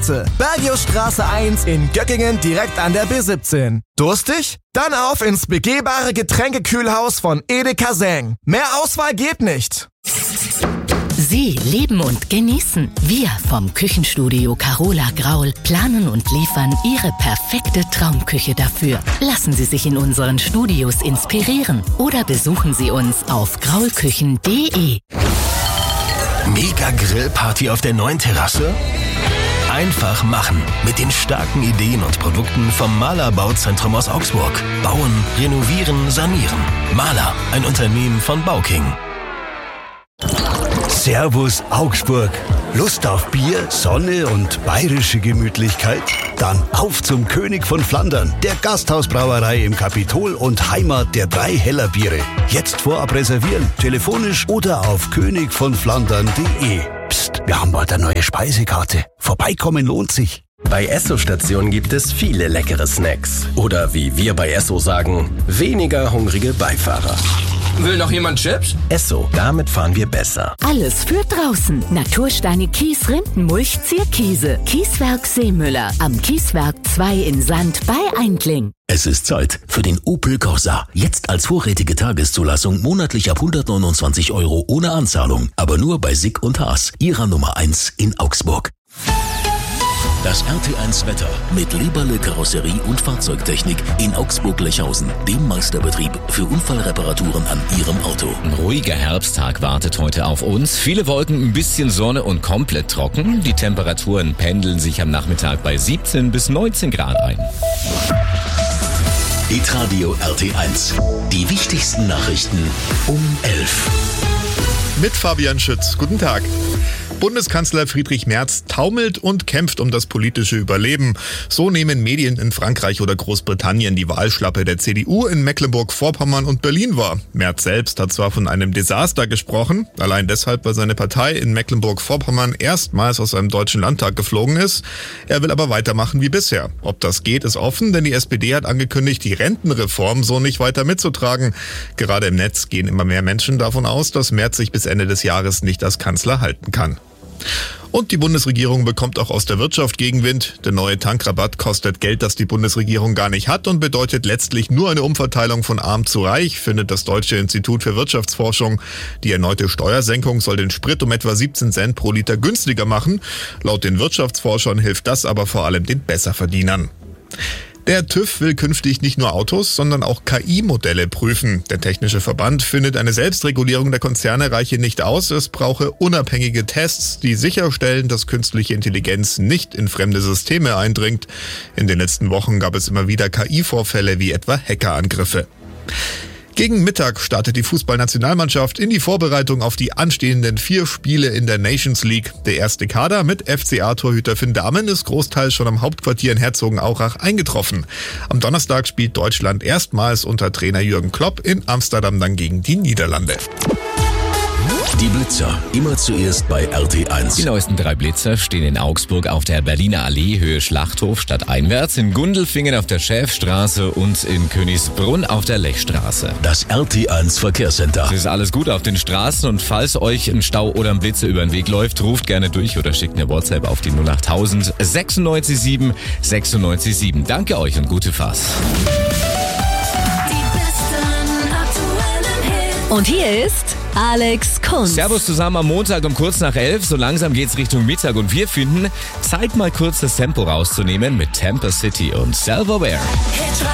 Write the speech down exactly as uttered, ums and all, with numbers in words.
Bergiusstraße eins in Göckingen direkt an der B siebzehn. Durstig? Dann auf ins begehbare Getränkekühlhaus von Edeka Seng. Mehr Auswahl geht nicht. Sie leben und genießen. Wir vom Küchenstudio Carola Graul planen und liefern Ihre perfekte Traumküche dafür. Lassen Sie sich in unseren Studios inspirieren oder besuchen Sie uns auf graulküchen punkt de. Mega Grillparty auf der neuen Terrasse? Einfach machen mit den starken Ideen und Produkten vom Mahler Bauzentrum aus Augsburg. Bauen, renovieren, sanieren. Mahler, ein Unternehmen von Bauking. Servus Augsburg. Lust auf Bier, Sonne und bayerische Gemütlichkeit? Dann auf zum König von Flandern, der Gasthausbrauerei im Kapitol und Heimat der drei Heller Biere. Jetzt vorab reservieren, telefonisch oder auf könig von flandern punkt de. Psst, wir haben bald eine neue Speisekarte. Vorbeikommen lohnt sich. Bei Esso-Stationen gibt es viele leckere Snacks. Oder wie wir bei Esso sagen, weniger hungrige Beifahrer. Will noch jemand Chips? Esso, damit fahren wir besser. Alles für draußen. Natursteine Kies, Rindenmulch, Zierkiese. Kieswerk Seemüller. Am Kieswerk zwei in Sand bei Eindling. Es ist Zeit für den Opel Corsa. Jetzt als vorrätige Tageszulassung monatlich ab hundertneunundzwanzig Euro ohne Anzahlung. Aber nur bei Sick und Haas, ihrer Nummer eins in Augsburg. Das R T eins Wetter mit Leberle Karosserie und Fahrzeugtechnik in Augsburg-Lechhausen, dem Meisterbetrieb für Unfallreparaturen an Ihrem Auto. Ein ruhiger Herbsttag wartet heute auf uns. Viele Wolken, ein bisschen Sonne und komplett trocken. Die Temperaturen pendeln sich am Nachmittag bei siebzehn bis neunzehn Grad ein. Hitradio R T eins. Die wichtigsten Nachrichten um elf. Mit Fabian Schütz. Guten Tag. Bundeskanzler Friedrich Merz taumelt und kämpft um das politische Überleben. So nehmen Medien in Frankreich oder Großbritannien die Wahlschlappe der C D U in Mecklenburg-Vorpommern und Berlin wahr. Merz selbst hat zwar von einem Desaster gesprochen, allein deshalb, weil seine Partei in Mecklenburg-Vorpommern erstmals aus einem deutschen Landtag geflogen ist. Er will aber weitermachen wie bisher. Ob das geht, ist offen, denn die S P D hat angekündigt, die Rentenreform so nicht weiter mitzutragen. Gerade im Netz gehen immer mehr Menschen davon aus, dass Merz sich bis Ende des Jahres nicht als Kanzler halten kann. Und die Bundesregierung bekommt auch aus der Wirtschaft Gegenwind. Der neue Tankrabatt kostet Geld, das die Bundesregierung gar nicht hat und bedeutet letztlich nur eine Umverteilung von arm zu reich, findet das Deutsche Institut für Wirtschaftsforschung. Die erneute Steuersenkung soll den Sprit um etwa siebzehn Cent pro Liter günstiger machen. Laut den Wirtschaftsforschern hilft das aber vor allem den Besserverdienern. Der TÜV will künftig nicht nur Autos, sondern auch K I-Modelle prüfen. Der Technische Verband findet, eine Selbstregulierung der Konzerne reiche nicht aus. Es brauche unabhängige Tests, die sicherstellen, dass künstliche Intelligenz nicht in fremde Systeme eindringt. In den letzten Wochen gab es immer wieder K I-Vorfälle wie etwa Hackerangriffe. Gegen Mittag startet die Fußballnationalmannschaft in die Vorbereitung auf die anstehenden vier Spiele in der Nations League. Der erste Kader mit F C A-Torhüter Finn Dahmen ist großteils schon am Hauptquartier in Herzogenaurach eingetroffen. Am Donnerstag spielt Deutschland erstmals unter Trainer Jürgen Klopp in Amsterdam dann gegen die Niederlande. Die Blitzer, immer zuerst bei R T eins. Die neuesten drei Blitzer stehen in Augsburg auf der Berliner Allee, Höhe Schlachthof, stadteinwärts, in Gundelfingen auf der Schäfstraße und in Königsbrunn auf der Lechstraße. Das R T eins Verkehrscenter. Es ist alles gut auf den Straßen und falls euch ein Stau oder ein Blitzer über den Weg läuft, ruft gerne durch oder schickt eine WhatsApp auf die null acht tausend sechsundneunzig sieben sechsundneunzig sieben. Danke euch und gute Fahrt. Und hier ist Alex Kunz. Servus zusammen am Montag um kurz nach elf. So langsam geht's Richtung Mittag und wir finden, Zeit mal kurz das Tempo rauszunehmen mit Tampa City und Self-Aware.